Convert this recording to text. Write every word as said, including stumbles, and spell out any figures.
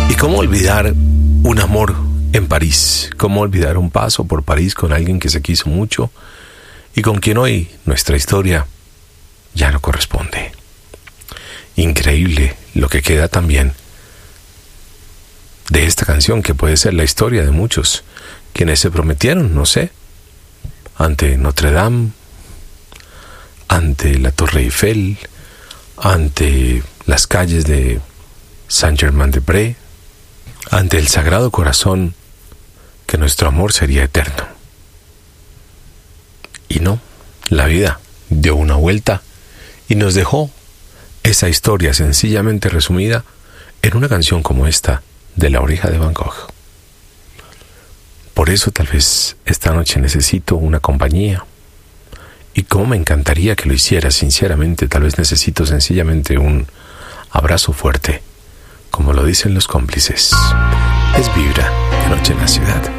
¿Y cómo olvidar un amor en París? ¿Cómo olvidar un paso por París con alguien que se quiso mucho y con quien hoy nuestra historia ya no corresponde? Increíble lo que queda también de esta canción, que puede ser la historia de muchos quienes se prometieron, no sé, ante Notre Dame, ante la Torre Eiffel, ante las calles de Saint-Germain-des-Prés, ante el Sagrado Corazón, que nuestro amor sería eterno. Y no, la vida dio una vuelta y nos dejó esa historia sencillamente resumida en una canción como esta de La Oreja de Van Gogh. Por eso tal vez esta noche necesito una compañía, y cómo me encantaría que lo hiciera sinceramente. Tal vez necesito sencillamente un abrazo fuerte, como lo dicen los cómplices. Es Vibra, de Noche en la Ciudad.